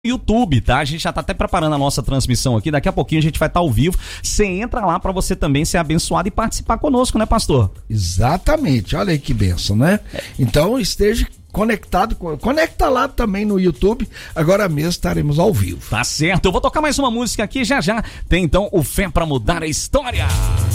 YouTube, tá? A gente já tá até preparando a nossa transmissão aqui, daqui a pouquinho a gente vai estar ao vivo. Você entra lá para você também ser abençoado e participar conosco, né, pastor? Exatamente, olha aí que bênção, né? Então esteja conectado, conecta lá também no YouTube, agora mesmo estaremos ao vivo. Tá certo, eu vou tocar mais uma música aqui já. Tem então o Fé pra Mudar a História.